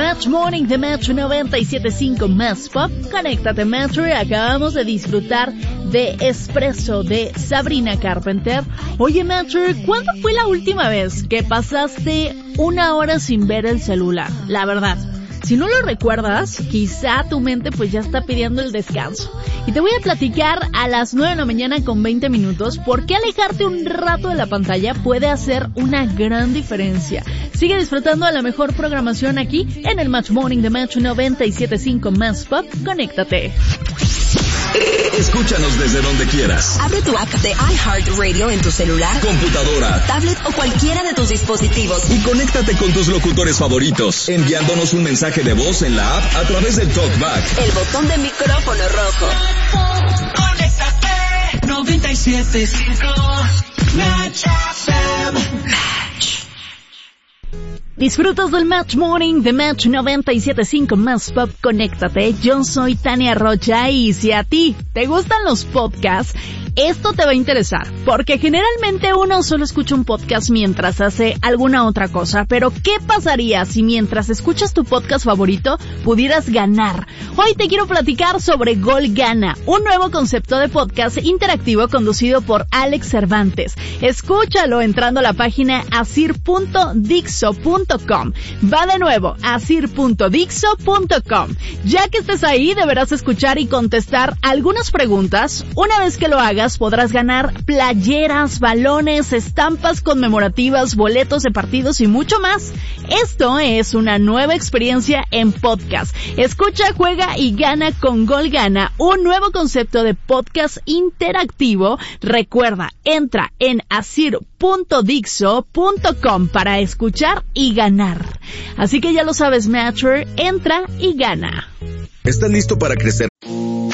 Match Morning de Metro 97.5 Más Pop. Conéctate, Metro. Acabamos de disfrutar de Espresso de Sabrina Carpenter. Oye, Metro, ¿cuándo fue la última vez que pasaste una hora sin ver el celular? La verdad. Si no lo recuerdas, quizá tu mente pues ya está pidiendo el descanso. Y te voy a platicar a las 9 de la mañana con 20 minutos por qué alejarte un rato de la pantalla puede hacer una gran diferencia. Sigue disfrutando de la mejor programación aquí en el Match Morning de Match 97.5 Más Pop. Conéctate. Escúchanos desde donde quieras. Abre tu app de iHeartRadio en tu celular, computadora, tablet o cualquiera de tus dispositivos. Y conéctate con tus locutores favoritos, enviándonos un mensaje de voz en la app a través del TalkBack. El botón de micrófono rojo. Conéctate 97.5 Match FM. Disfrutas del Match Morning de Match 97.5 Más Pop. Conéctate. Yo soy Tania Rocha y si a ti te gustan los podcasts, esto te va a interesar, porque generalmente uno solo escucha un podcast mientras hace alguna otra cosa, pero ¿qué pasaría si mientras escuchas tu podcast favorito pudieras ganar? Hoy te quiero platicar sobre Gol Gana, un nuevo concepto de podcast interactivo conducido por Alex Cervantes. Escúchalo entrando a la página asir.dixo.com. Va de nuevo, asir.dixo.com. Ya que estés ahí, deberás escuchar y contestar algunas preguntas. Una vez que lo hagas, podrás ganar playeras, balones, estampas conmemorativas, boletos de partidos y mucho más. Esto es una nueva experiencia en podcast. Escucha, juega y gana con Gol Gana, un nuevo concepto de podcast interactivo. Recuerda, entra en asir.dixo.com para escuchar y ganar. Así que ya lo sabes, Matcher, entra y gana. ¿Estás listo para crecer